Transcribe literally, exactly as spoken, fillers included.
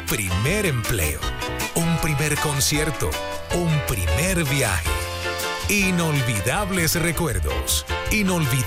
primer empleo, un primer concierto, un primer viaje. Inolvidables recuerdos, inolvidables.